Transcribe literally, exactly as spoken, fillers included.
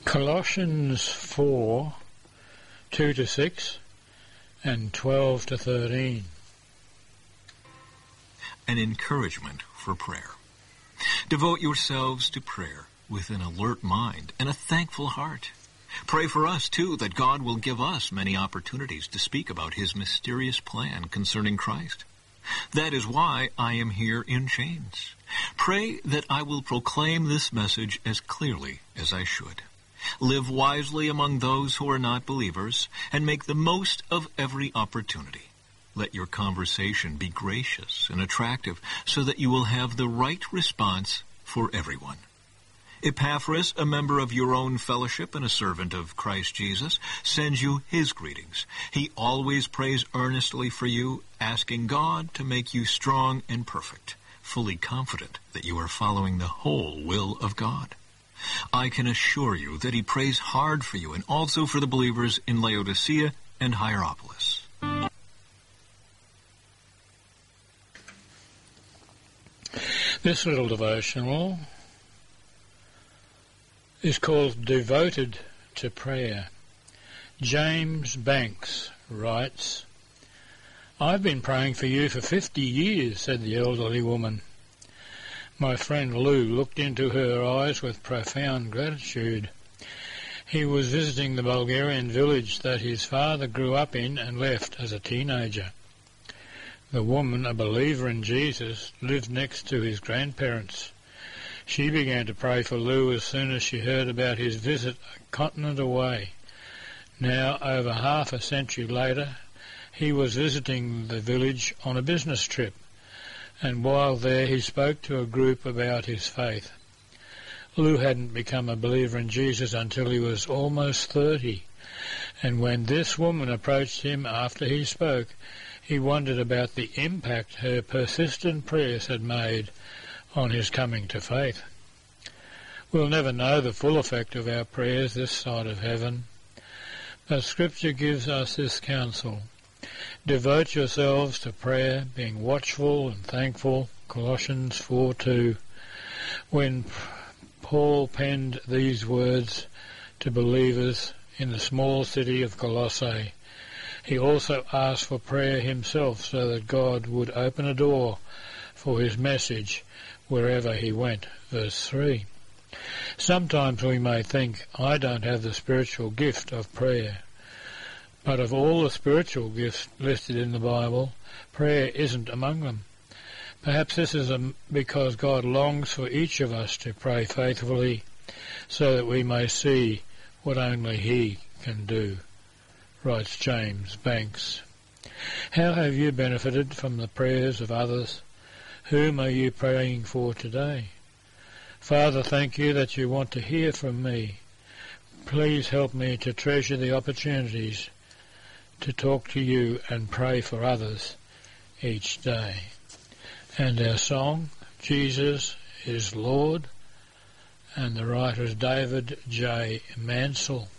Colossians four, two to six and twelve to thirteen. An encouragement for prayer. Devote yourselves to prayer with an alert mind and a thankful heart. Pray for us, too, that God will give us many opportunities to speak about his mysterious plan concerning Christ. That is why I am here in chains. Pray that I will proclaim this message as clearly as I should. Live wisely among those who are not believers, and make the most of every opportunity. Let your conversation be gracious and attractive, so that you will have the right response for everyone. Epaphras, a member of your own fellowship and a servant of Christ Jesus, sends you his greetings. He always prays earnestly for you, asking God to make you strong and perfect, fully confident that you are following the whole will of God. I can assure you that he prays hard for you and also for the believers in Laodicea and Hierapolis. This little devotional is called Devoted to Prayer. James Banks writes, "I've been praying for you for fifty years, said the elderly woman. My friend Lou looked into her eyes with profound gratitude. He was visiting the Bulgarian village that his father grew up in and left as a teenager. The woman, a believer in Jesus, lived next to his grandparents. She began to pray for Lou as soon as she heard about his visit a continent away. Now, over half a century later, he was visiting the village on a business trip, and while there he spoke to a group about his faith. Lou hadn't become a believer in Jesus until he was almost thirty, and when this woman approached him after he spoke, he wondered about the impact her persistent prayers had made on his coming to faith. We'll never know the full effect of our prayers this side of heaven, but Scripture gives us this counsel. Devote yourselves to prayer, being watchful and thankful, Colossians four two. When Paul penned these words to believers in the small city of Colossae, he also asked for prayer himself so that God would open a door for his message wherever he went. Verse three. Sometimes we may think, I don't have the spiritual gift of prayer. But of all the spiritual gifts listed in the Bible, prayer isn't among them. Perhaps this is a, because God longs for each of us to pray faithfully so that we may see what only he can do, writes James Banks. How have you benefited from the prayers of others? Whom are you praying for today? Father, thank you that you want to hear from me. Please help me to treasure the opportunities to talk to you and pray for others each day. And our song, Jesus is Lord, and the writer is David J. Mansell.